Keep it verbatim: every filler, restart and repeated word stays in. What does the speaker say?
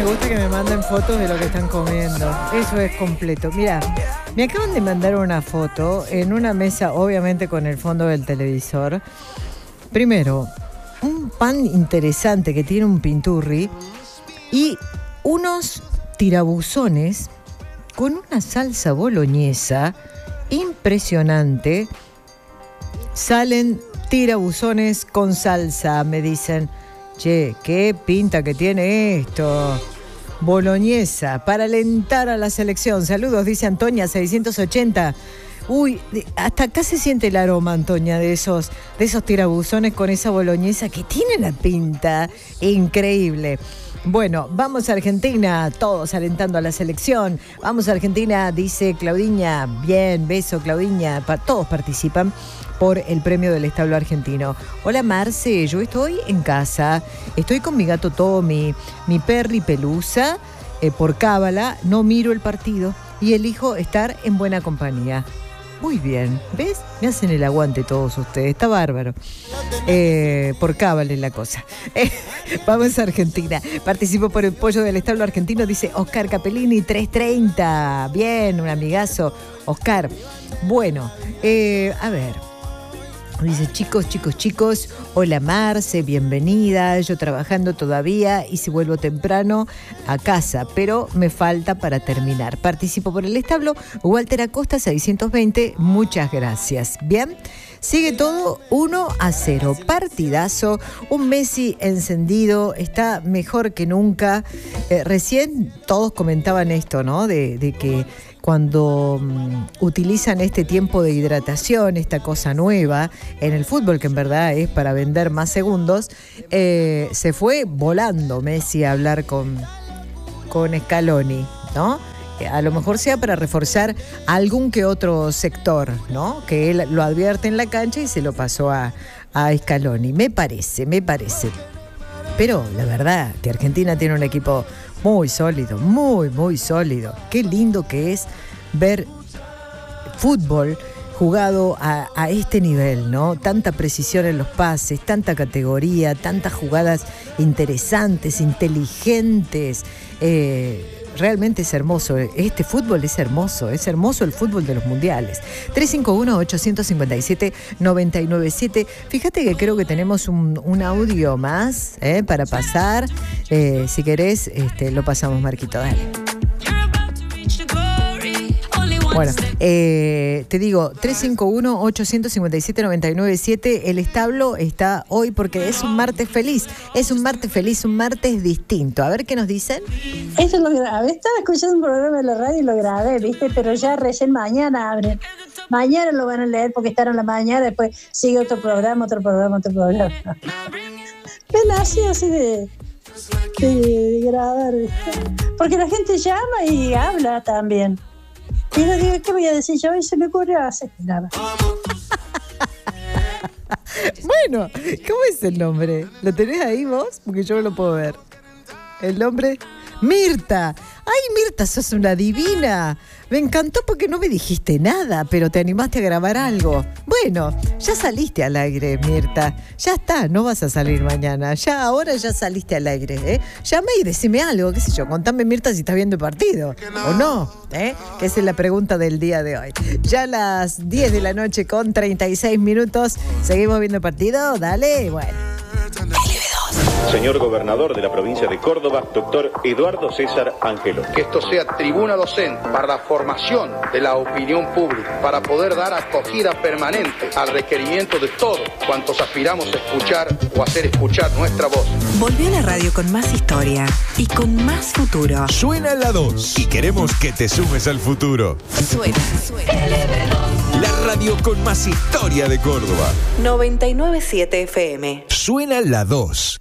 gusta que me manden fotos de lo que están comiendo. Eso es completo. Mira, me acaban de mandar una foto en una mesa, obviamente con el fondo del televisor. Primero, un pan interesante que tiene un pinturri y unos tirabuzones con una salsa boloñesa impresionante. Salen tirabuzones con salsa, me dicen. Che, qué pinta que tiene esto. Boloñesa, para alentar a la selección. Saludos, dice Antonia, seiscientos ochenta. Uy, hasta acá se siente el aroma, Antonia, de esos, de esos tirabuzones con esa boloñesa que tiene la pinta increíble. Bueno, vamos a Argentina, todos alentando a la selección. Vamos a Argentina, dice Claudiña. Bien, beso, Claudiña. Pa- todos participan por el premio del establo argentino. Hola, Marce, yo estoy en casa. Estoy con mi gato Tommy, mi perri Pelusa. Eh, por cábala, no miro el partido y elijo estar en buena compañía. Muy bien, ¿ves? Me hacen el aguante todos ustedes, está bárbaro. Eh, por cábala es la cosa. Eh, vamos a Argentina. Participo por el pollo del establo argentino, dice Oscar Capellini, trescientos treinta. Bien, un amigazo, Oscar. Bueno, eh, a ver. Dice, chicos, chicos, chicos, hola Marce, bienvenida, yo trabajando todavía y si vuelvo temprano a casa, pero me falta para terminar. Participo por el establo, Walter Acosta, seiscientos veinte, muchas gracias. Bien, sigue todo uno a cero, partidazo, un Messi encendido, está mejor que nunca. Eh, recién todos comentaban esto, ¿no? De, de que cuando um, utilizan este tiempo de hidratación, esta cosa nueva en el fútbol, que en verdad es para vender más segundos, eh, se fue volando Messi a hablar con, con Scaloni, ¿no? A lo mejor sea para reforzar algún que otro sector, ¿no? Que él lo advierte en la cancha y se lo pasó a, a Scaloni. Me parece, me parece. Pero la verdad que Argentina tiene un equipo muy sólido, muy, muy sólido. Qué lindo que es ver fútbol jugado a, a este nivel, ¿no? Tanta precisión en los pases, tanta categoría, tantas jugadas interesantes, inteligentes. Eh, realmente es hermoso. Este fútbol es hermoso. Es hermoso el fútbol de los mundiales. tres cinco uno, ocho cinco siete, nueve nueve siete. Fíjate que creo que tenemos un, un audio más eh, para pasar. Eh, si querés, este, lo pasamos, Marquito. Dale. Bueno, eh, te digo, tres cinco uno, ocho cinco siete, nueve nueve siete, el establo está hoy porque es un martes feliz, es un martes feliz, un martes distinto. A ver qué nos dicen. Eso lo grabé, estaba escuchando un programa de la radio y lo grabé, ¿viste? Pero ya recién mañana abren. Mañana lo van a leer porque están en la mañana, después sigue otro programa, otro programa, otro programa. Ven así, así de, de, de grabar, ¿viste? Porque la gente llama y habla también. Y yo digo, ¿qué voy a decir yo? Y se me ocurrió hacer nada. Bueno, ¿cómo es el nombre? ¿Lo tenés ahí vos? Porque yo no lo puedo ver. El nombre, Mirta. ¡Ay, Mirta, sos una divina! Me encantó porque no me dijiste nada, pero te animaste a grabar algo. Bueno, ya saliste al aire, Mirta. Ya está, no vas a salir mañana. Ya, ahora ya saliste al aire, ¿eh? Llame y decime algo, qué sé yo. Contame, Mirta, si estás viendo el partido o no, ¿eh? Que esa es la pregunta del día de hoy. Ya a las diez de la noche con treinta y seis minutos. ¿Seguimos viendo el partido? Dale, bueno. Señor gobernador de la provincia de Córdoba, doctor Eduardo César Angelo. Que esto sea tribuna docente para la formación de la opinión pública, para poder dar acogida permanente al requerimiento de todos cuantos aspiramos a escuchar o hacer escuchar nuestra voz. Volvió a la radio con más historia y con más futuro. Suena la dos y queremos que te sumes al futuro. Suena, suena. La radio con más historia de Córdoba. noventa y nueve punto siete F M. Suena la dos.